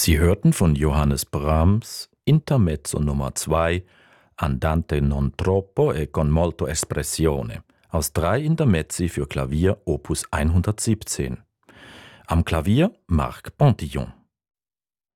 Sie hörten von Johannes Brahms Intermezzo Nummer 2 Andante non troppo e con molto espressione aus 3 Intermezzi für Klavier Opus 117. Am Klavier Marc Pontillon.